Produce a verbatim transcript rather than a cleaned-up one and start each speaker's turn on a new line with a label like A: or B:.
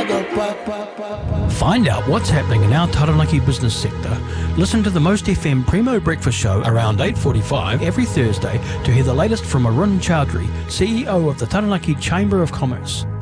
A: Find out what's happening in our Taranaki business sector. Listen to the Most F M Primo Breakfast Show around eight forty-five every Thursday to hear the latest from Arun Chowdhury, C E O of the Taranaki Chamber of Commerce.